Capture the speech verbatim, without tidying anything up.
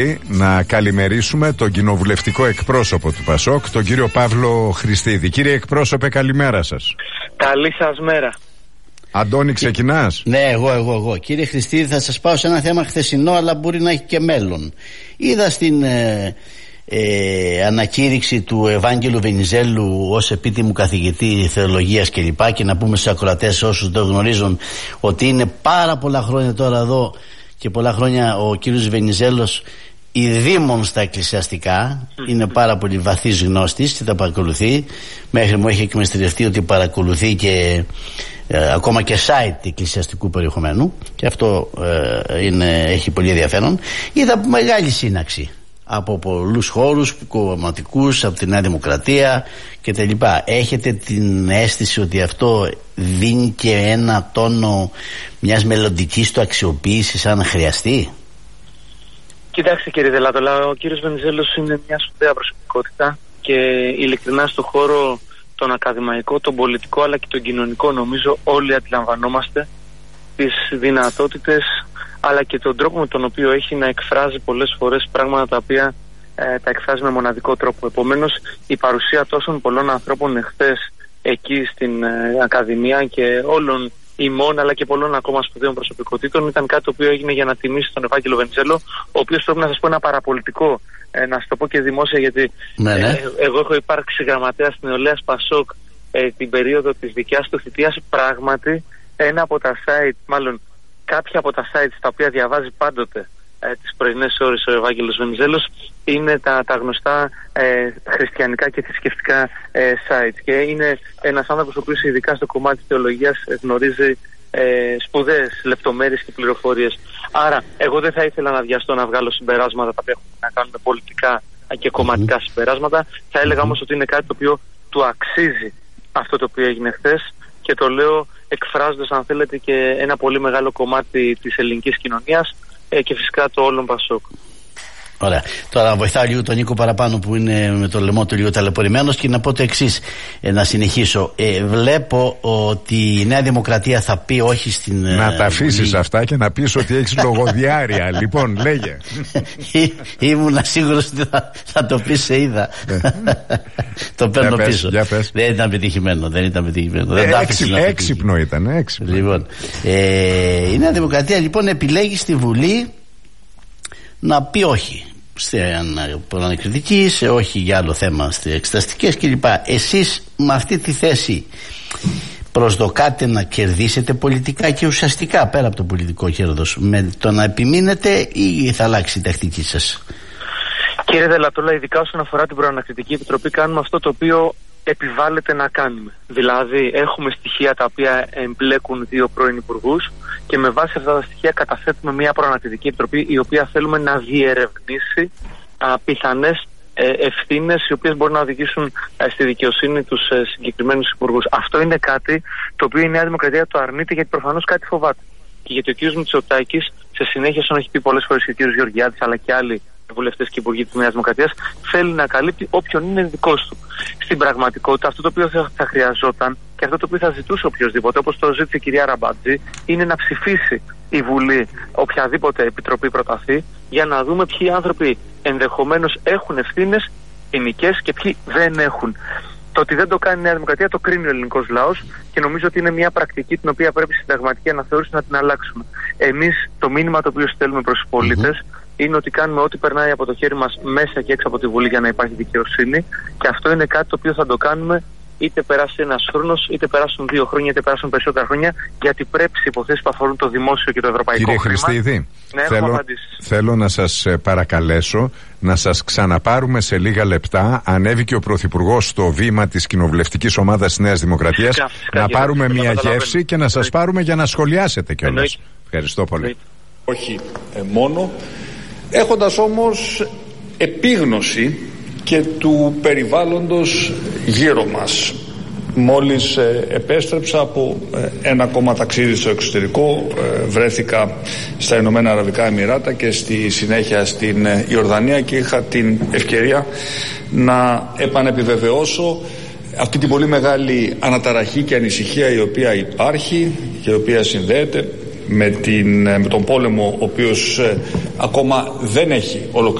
Να καλημερίσουμε τον κοινοβουλευτικό εκπρόσωπο του Πασόκ, τον κύριο Παύλο Χριστίδη. Κύριε εκπρόσωπε, καλημέρα σας. Καλή σας μέρα. Αντώνη, ξεκινάς? Ναι, εγώ, εγώ, εγώ. Κύριε Χριστίδη, θα σας πάω σε ένα θέμα χθεσινό, αλλά μπορεί να έχει και μέλλον. Είδα στην ε, ε, ανακήρυξη του Ευάγγελου Βενιζέλου ως επίτιμου καθηγητή θεολογίας κλπ. Και, και να πούμε στους ακροατές, όσους το γνωρίζουν, ότι είναι πάρα πολλά χρόνια τώρα εδώ και πολλά χρόνια ο κύριος Βενιζέλος ειδήμων στα εκκλησιαστικά. Είναι πάρα πολύ βαθύς γνώστης και τα παρακολουθεί. Μέχρι μου έχει εκμυστηρευτεί ότι παρακολουθεί και ε, ακόμα και site εκκλησιαστικού περιεχομένου, και αυτό ε, είναι, έχει πολύ ενδιαφέρον. Είδα μεγάλη σύναξη από πολλούς χώρους κομματικούς, από τη Νέα Δημοκρατία κτλ. Έχετε την αίσθηση ότι αυτό δίνει και ένα τόνο μιας μελλοντικής του αξιοποίησης αν χρειαστεί? Κοιτάξτε κύριε Δελάτολα, ο κύριος Βενιζέλος είναι μια σπουδαία προσωπικότητα και ειλικρινά στο χώρο τον ακαδημαϊκό, τον πολιτικό αλλά και τον κοινωνικό νομίζω όλοι αντιλαμβανόμαστε τις δυνατότητες αλλά και τον τρόπο με τον οποίο έχει να εκφράζει πολλές φορές πράγματα τα οποία ε, τα εκφράζει με μοναδικό τρόπο. Επομένως η παρουσία τόσων πολλών ανθρώπων εχθές εκεί στην ε, Ακαδημία και όλων ημών αλλά και πολλών ακόμα σπουδαίων προσωπικότητων ήταν κάτι το οποίο έγινε για να τιμήσει τον Ευάγγελο Βενιζέλο, ο οποίος, πρέπει να σας πω, ένα παραπολιτικό, ε, να σας το πω και δημόσια, γιατί ναι, ναι. Ε, εγώ έχω υπάρξει γραμματέας Νεολαίας Πασόκ ε, την περίοδο της δικιάς του θητείας. Πράγματι ένα από τα site, μάλλον κάποια από τα sites τα οποία διαβάζει πάντοτε ε, τις πρωινές ώρες ο Ευάγγελος Βενιζέλος είναι τα, τα γνωστά ε, χριστιανικά και θρησκευτικά ε, sites, και είναι ένας άνθρωπος ο οποίος ειδικά στο κομμάτι της θεολογίας γνωρίζει ε, σπουδαίες λεπτομέρειες και πληροφορίες. Άρα εγώ δεν θα ήθελα να βιαστώ να βγάλω συμπεράσματα τα οποία έχουν να κάνουν πολιτικά και κομματικά mm-hmm. συμπεράσματα. Θα έλεγα όμως ότι είναι κάτι το οποίο του αξίζει αυτό το οποίο έγινε χθες, και το λέω εκφράζοντας, αν θέλετε, και ένα πολύ μεγάλο κομμάτι της ελληνικής κοινωνίας ε, και φυσικά το όλων Πασόκ. Ωραία. Τώρα βοηθάω λίγο τον Νίκο παραπάνω που είναι με το λαιμό του λίγο ταλαιπωρημένος, και να πω το εξής, ε, να συνεχίσω. Ε, βλέπω ότι η Νέα Δημοκρατία θα πει όχι στην... Ε, να τα αφήσεις αυτά και να πεις ότι έχεις λογοδιάρεια. Λοιπόν, λέγε. Ήμουν σίγουρος ότι θα, θα το πεις, σε είδα. Το παίρνω για πίσω. Πες, πες. Δεν ήταν πετυχημένο. Δεν ήταν πετυχημένο. Ε, δεν έξυπνο, έξυπνο ήταν. Έξυπνο. Λοιπόν, ε, η Νέα Δημοκρατία λοιπόν επιλέγει στη Βουλή να πει όχι στην προανακριτική, σε όχι για άλλο θέμα στις εξεταστικές κλπ. Εσείς με αυτή τη θέση προσδοκάτε να κερδίσετε πολιτικά και ουσιαστικά, πέρα από το πολιτικό κέρδος, με το να επιμείνετε, ή θα αλλάξει η τακτική σας? Κύριε Δελατόλα, ειδικά όσον αφορά την προανακριτική επιτροπή, κάνουμε αυτό το οποίο επιβάλλεται να κάνουμε. Δηλαδή έχουμε στοιχεία τα οποία εμπλέκουν δύο πρώην υπουργούς, και με βάση αυτά τα στοιχεία καταθέτουμε μια προανακριτική επιτροπή η οποία θέλουμε να διερευνήσει α, πιθανές ε, ευθύνες οι οποίες μπορούν να οδηγήσουν ε, στη δικαιοσύνη τους ε, συγκεκριμένους υπουργούς. Αυτό είναι κάτι το οποίο η Νέα Δημοκρατία το αρνείται, γιατί προφανώς κάτι φοβάται. Και γιατί ο κ. Μητσοτάκης, σε συνέχεια, σαν έχει πει πολλές φορές και ο κ. Γεωργιάδης αλλά και άλλοι βουλευτές και υπουργοί της Νέας Δημοκρατίας, θέλει να καλύπτει όποιον είναι δικός του. Στην πραγματικότητα, αυτό το οποίο θα, θα χρειαζόταν και αυτό το οποίο θα ζητούσε οποιοδήποτε, όπως το ζήτησε η κυρία Ραμπάτζη, είναι να ψηφίσει η Βουλή οποιαδήποτε επιτροπή προταθεί, για να δούμε ποιοι άνθρωποι ενδεχομένως έχουν ευθύνες ποινικές και ποιοι δεν έχουν. Το ότι δεν το κάνει η Νέα Δημοκρατία το κρίνει ο ελληνικός λαός, και νομίζω ότι είναι μια πρακτική την οποία πρέπει στη συνταγματική αναθεώρηση να την αλλάξουμε. Εμείς το μήνυμα το οποίο στέλνουμε προς τους πολίτες mm-hmm. είναι ότι κάνουμε ό,τι περνάει από το χέρι μας μέσα και έξω από τη Βουλή για να υπάρχει δικαιοσύνη, και αυτό είναι κάτι το οποίο θα το κάνουμε είτε περάσει ένας χρόνος, είτε περάσουν δύο χρόνια, είτε περάσουν περισσότερα χρόνια, γιατί πρέπει σε υποθέσεις που αφορούν το δημόσιο και το ευρωπαϊκό Κύριε χρήμα. Χριστίδη, ναι, θέλω, θέλω να σας παρακαλέσω να σας ξαναπάρουμε σε λίγα λεπτά. Ανέβηκε ο Πρωθυπουργός στο βήμα της κοινοβουλευτικής ομάδας της Νέας Δημοκρατίας, φυσικά, φυσικά, να πάρουμε μια γεύση και να σας πάρουμε για να σχολιάσετε κιόλας. Ευχαριστώ πολύ. Εννοεί. Όχι ε, μόνο, έχοντας όμως επίγνωση και του περιβάλλοντος γύρω μας. Μόλις ε, επέστρεψα από ε, ένα ακόμα ταξίδι στο εξωτερικό, ε, βρέθηκα στα Ηνωμένα Αραβικά Εμιράτα και στη συνέχεια στην ε, Ιορδανία, και είχα την ευκαιρία να επανεπιβεβαιώσω αυτή την πολύ μεγάλη αναταραχή και ανησυχία η οποία υπάρχει και η οποία συνδέεται με, την, με τον πόλεμο ο οποίος ακόμα δεν έχει ολοκληρωθεί.